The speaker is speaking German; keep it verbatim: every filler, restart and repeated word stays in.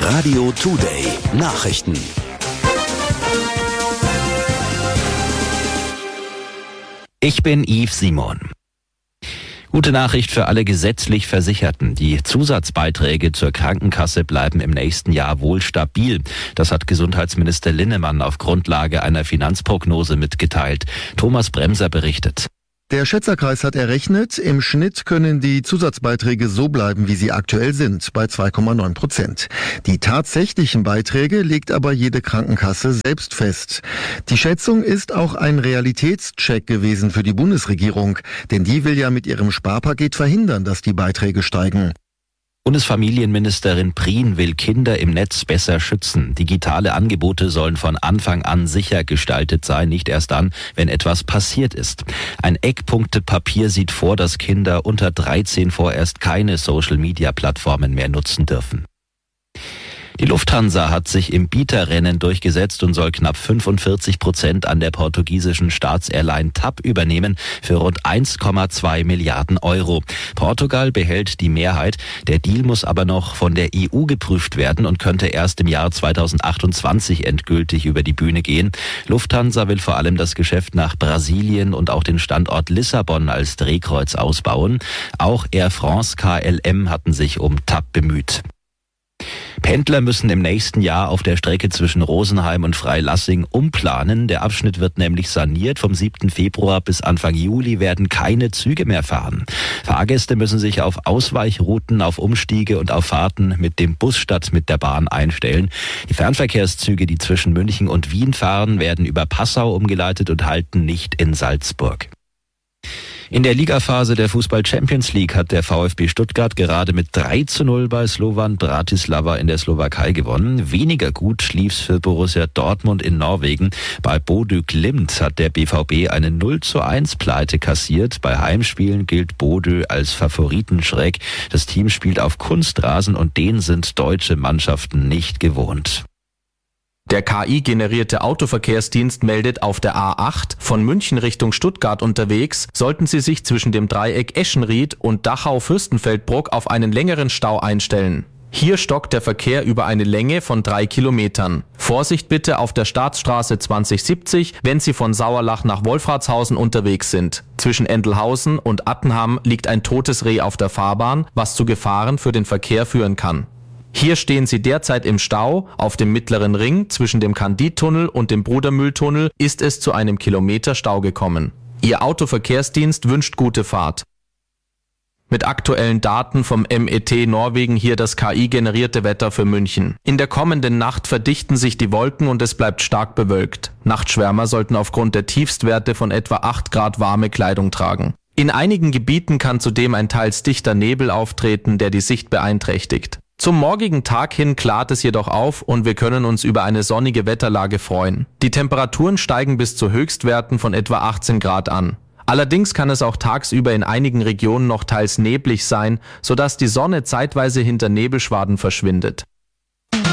Radio Today Nachrichten. Ich bin Yves Simon. Gute Nachricht für alle gesetzlich Versicherten. Die Zusatzbeiträge zur Krankenkasse bleiben im nächsten Jahr wohl stabil. Das hat Gesundheitsminister Linnemann auf Grundlage einer Finanzprognose mitgeteilt. Thomas Bremser berichtet. Der Schätzerkreis hat errechnet, im Schnitt können die Zusatzbeiträge so bleiben, wie sie aktuell sind, bei zwei Komma neun Prozent. Die tatsächlichen Beiträge legt aber jede Krankenkasse selbst fest. Die Schätzung ist auch ein Realitätscheck gewesen für die Bundesregierung, denn die will ja mit ihrem Sparpaket verhindern, dass die Beiträge steigen. Bundesfamilienministerin Prien will Kinder im Netz besser schützen. Digitale Angebote sollen von Anfang an sicher gestaltet sein, nicht erst dann, wenn etwas passiert ist. Ein Eckpunktepapier sieht vor, dass Kinder unter dreizehn vorerst keine Social-Media-Plattformen mehr nutzen dürfen. Die Lufthansa hat sich im Bieterrennen durchgesetzt und soll knapp fünfundvierzig Prozent an der portugiesischen Staatsairline T A P übernehmen für rund eins Komma zwei Milliarden Euro. Portugal behält die Mehrheit. Der Deal muss aber noch von der E U geprüft werden und könnte erst im Jahr zweitausendachtundzwanzig endgültig über die Bühne gehen. Lufthansa will vor allem das Geschäft nach Brasilien und auch den Standort Lissabon als Drehkreuz ausbauen. Auch Air France K L M hatten sich um T A P bemüht. Pendler müssen im nächsten Jahr auf der Strecke zwischen Rosenheim und Freilassing umplanen. Der Abschnitt wird nämlich saniert. Vom siebten Februar bis Anfang Juli werden keine Züge mehr fahren. Fahrgäste müssen sich auf Ausweichrouten, auf Umstiege und auf Fahrten mit dem Bus statt mit der Bahn einstellen. Die Fernverkehrszüge, die zwischen München und Wien fahren, werden über Passau umgeleitet und halten nicht in Salzburg. In der Ligaphase der Fußball-Champions League hat der VfB Stuttgart gerade mit drei zu null bei Slovan Bratislava in der Slowakei gewonnen. Weniger gut lief's für Borussia Dortmund in Norwegen. Bei Bodø Glimt hat der B V B eine null zu eins Pleite kassiert. Bei Heimspielen gilt Bodø als Favoritenschreck. Das Team spielt auf Kunstrasen und den sind deutsche Mannschaften nicht gewohnt. Der K I-generierte Autoverkehrsdienst meldet, auf der A acht von München Richtung Stuttgart unterwegs, sollten Sie sich zwischen dem Dreieck Eschenried und Dachau-Fürstenfeldbruck auf einen längeren Stau einstellen. Hier stockt der Verkehr über eine Länge von drei Kilometern. Vorsicht bitte auf der Staatsstraße zwanzig siebzig, wenn Sie von Sauerlach nach Wolfratshausen unterwegs sind. Zwischen Endelhausen und Attenham liegt ein totes Reh auf der Fahrbahn, was zu Gefahren für den Verkehr führen kann. Hier stehen Sie derzeit im Stau. Auf dem mittleren Ring zwischen dem Kandidtunnel und dem Brudermühltunnel ist es zu einem Kilometer Stau gekommen. Ihr Autoverkehrsdienst wünscht gute Fahrt. Mit aktuellen Daten vom M E T Norwegen hier das K I-generierte Wetter für München. In der kommenden Nacht verdichten sich die Wolken und es bleibt stark bewölkt. Nachtschwärmer sollten aufgrund der Tiefstwerte von etwa acht Grad warme Kleidung tragen. In einigen Gebieten kann zudem ein teils dichter Nebel auftreten, der die Sicht beeinträchtigt. Zum morgigen Tag hin klart es jedoch auf und wir können uns über eine sonnige Wetterlage freuen. Die Temperaturen steigen bis zu Höchstwerten von etwa achtzehn Grad an. Allerdings kann es auch tagsüber in einigen Regionen noch teils neblig sein, sodass die Sonne zeitweise hinter Nebelschwaden verschwindet.